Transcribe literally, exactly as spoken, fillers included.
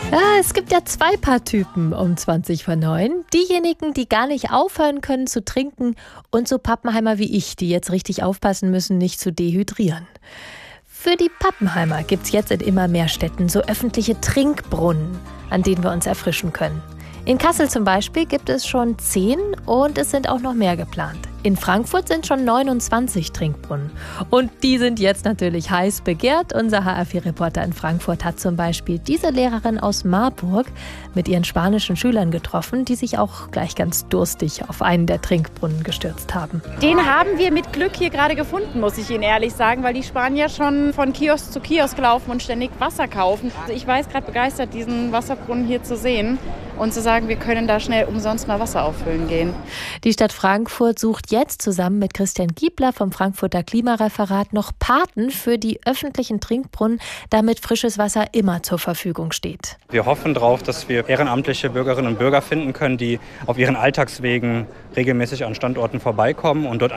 Ja, es gibt ja zwei Paar Typen um zwanzig vor neun. Diejenigen, die gar nicht aufhören können zu trinken, und so Pappenheimer wie ich, die jetzt richtig aufpassen müssen, nicht zu dehydrieren. Für die Pappenheimer gibt es jetzt in immer mehr Städten so öffentliche Trinkbrunnen, an denen wir uns erfrischen können. In Kassel zum Beispiel gibt es schon zehn und es sind auch noch mehr geplant. In Frankfurt sind schon neunundzwanzig Trinkbrunnen. Und die sind jetzt natürlich heiß begehrt. Unser H R vier Reporter in Frankfurt hat zum Beispiel diese Lehrerin aus Marburg mit ihren spanischen Schülern getroffen, die sich auch gleich ganz durstig auf einen der Trinkbrunnen gestürzt haben. Den haben wir mit Glück hier gerade gefunden, muss ich Ihnen ehrlich sagen, weil die Spanier schon von Kiosk zu Kiosk laufen und ständig Wasser kaufen. Also ich war jetzt gerade begeistert, diesen Wasserbrunnen hier zu sehen und zu sagen, wir können da schnell umsonst mal Wasser auffüllen gehen. Die Stadt Frankfurt sucht jetzt zusammen mit Christian Giebler vom Frankfurter Klimareferat noch Paten für die öffentlichen Trinkbrunnen, damit frisches Wasser immer zur Verfügung steht. Wir hoffen darauf, dass wir ehrenamtliche Bürgerinnen und Bürger finden können, die auf ihren Alltagswegen regelmäßig an Standorten vorbeikommen und dort